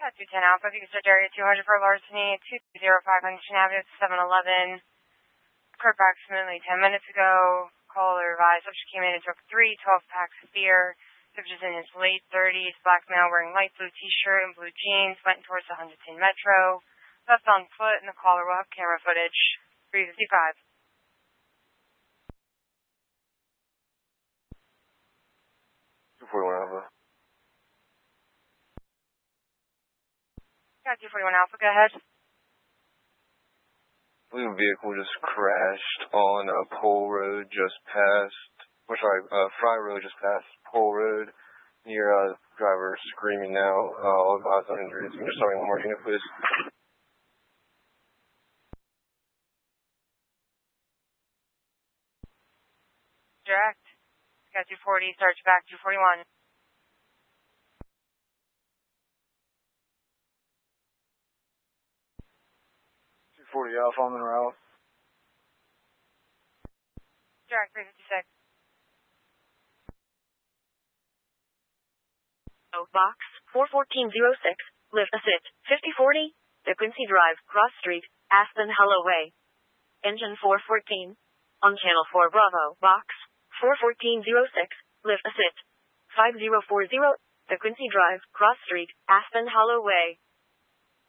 210 Alpha, if you could search area 200 for larceny, 205 Huntington Avenue, 7-Eleven. Approximately 10 minutes ago, caller advised subject came in and took 12 packs of beer. Subject in his late 30s, black male wearing light blue t-shirt and blue jeans, went towards the Huntington Metro. Left on foot, and the caller will have camera footage. 355. Got 241 Alpha, go ahead. I believe a vehicle just crashed on a Pole Road just past, Fry Road just past Pole Road. Near driver screaming now. All eyes on injuries. I'm just sorry, one more unit, please. Direct. Got 240, starts back 241. 40 Alpha on the route. Direct 356. Box 41406, lift assist 5040, DeQuincy Drive, Cross Street, Aspen Holloway. Engine 414. On Channel 4 Bravo, Box 41406, lift assist 5040, DeQuincy Drive, Cross Street, Aspen Holloway.